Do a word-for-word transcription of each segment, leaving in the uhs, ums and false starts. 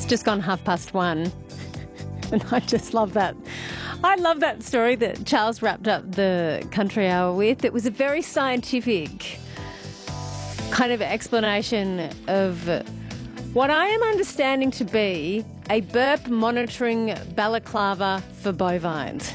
It's just gone half past one. And I just love that. I love that story that Charles wrapped up the Country Hour with. It was a very scientific kind of explanation of what I am understanding to be a burp monitoring balaclava for bovines.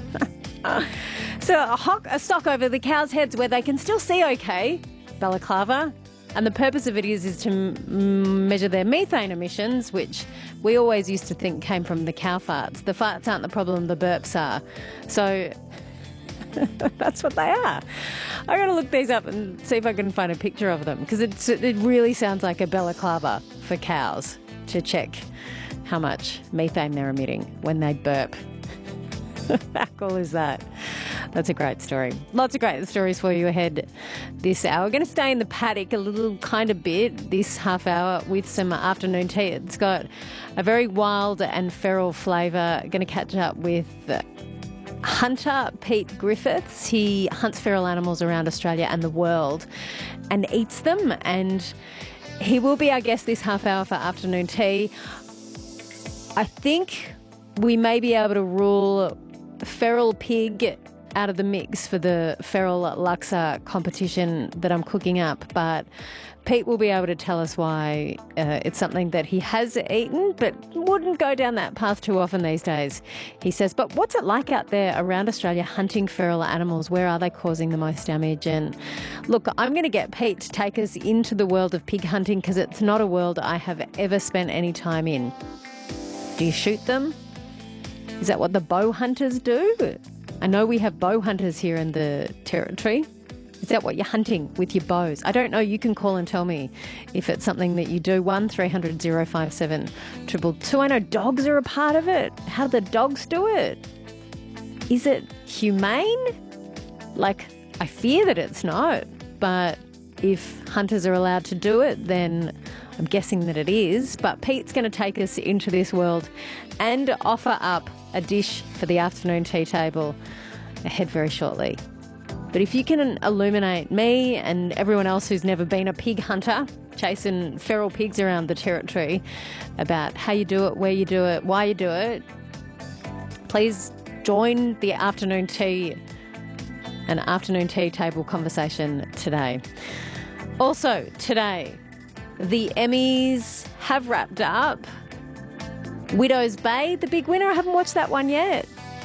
So a, hock, a sock over the cows' heads where they can still see okay, balaclava. And the purpose of it is, is to m- measure their methane emissions, which we always used to think came from the cow farts. The farts aren't the problem, the burps are. So that's what they are. I'm going to look these up and see if I can find a picture of them, because it really sounds like a balaclava for cows to check how much methane they're emitting when they burp. How cool is that? That's a great story. Lots of great stories for you ahead this hour. We're going to stay in the paddock a little kind of bit this half hour with some afternoon tea. It's got a very wild and feral flavour. Going to catch up with hunter Pete Griffiths. He hunts feral animals around Australia and the world and eats them. And he will be our guest this half hour for afternoon tea. I think we may be able to rule feral pig out of the mix for the feral laksa competition that I'm cooking up, but Pete will be able to tell us why uh, it's something that he has eaten but wouldn't go down that path too often these days, he says. But what's it like out there around Australia hunting feral animals? Where are they causing the most damage? And look, I'm going to get Pete to take us into the world of pig hunting, because it's not a world I have ever spent any time in. Do you shoot them? Is that what the bow hunters do? I know we have bow hunters here in the territory. Is that what you're hunting with your bows? I don't know. You can call and tell me if it's something that you do. one three hundred oh five seven two two two. I know dogs are a part of it. How do the dogs do it? Is it humane? Like, I fear that it's not. But if hunters are allowed to do it, then I'm guessing that it is. But Pete's going to take us into this world and offer up a dish for the afternoon tea table ahead very shortly. But if you can illuminate me and everyone else who's never been a pig hunter, chasing feral pigs around the territory, about how you do it, where you do it, why you do it, please join the afternoon tea and afternoon tea table conversation today. Also today, the Emmys have wrapped up. Widow's Bay, the big winner. I haven't watched that one yet.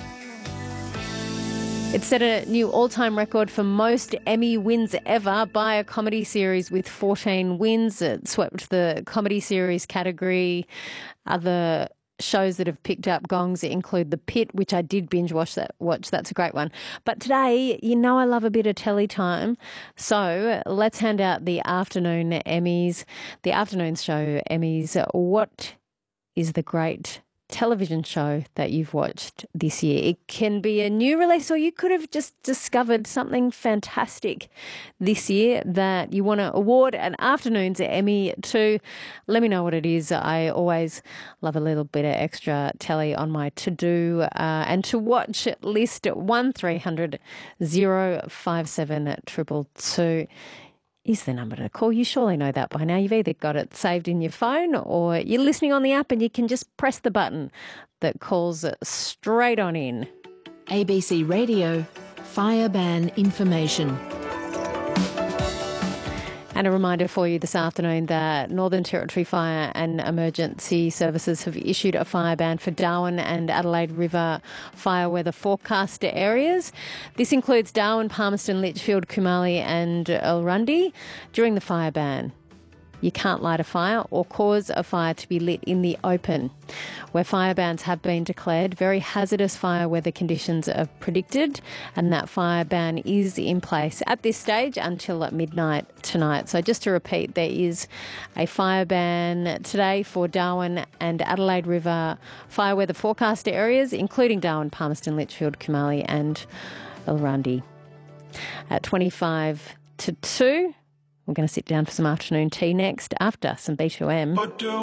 It set a new all-time record for most Emmy wins ever by a comedy series with fourteen wins. It swept the comedy series category. Other shows that have picked up gongs include The Pit, which I did binge watch. That watch. That's a great one. But today, you know I love a bit of telly time. So let's hand out the afternoon Emmys. The afternoon show Emmys. What is the great television show that you've watched this year? It can be a new release, or you could have just discovered something fantastic this year that you want to award an afternoon's Emmy to. Let me know what it is. I always love a little bit of extra telly on my to-do uh, and to watch list. one three hundred oh five seven two two two is the number to call. You surely know that by now. You've either got it saved in your phone or you're listening on the app and you can just press the button that calls straight on in. A B C Radio, fire ban information. And a reminder for you this afternoon that Northern Territory Fire and Emergency Services have issued a fire ban for Darwin and Adelaide River fire weather forecast areas. This includes Darwin, Palmerston, Litchfield, Kumali and Ulrundi. During the fire ban, you can't light a fire or cause a fire to be lit in the open. Where fire bans have been declared, very hazardous fire weather conditions are predicted, and that fire ban is in place at this stage until at midnight tonight. So just to repeat, there is a fire ban today for Darwin and Adelaide River fire weather forecast areas, including Darwin, Palmerston, Litchfield, Kumali and Ulrundi. At twenty-five to two, we're going to sit down for some afternoon tea next after some B two M.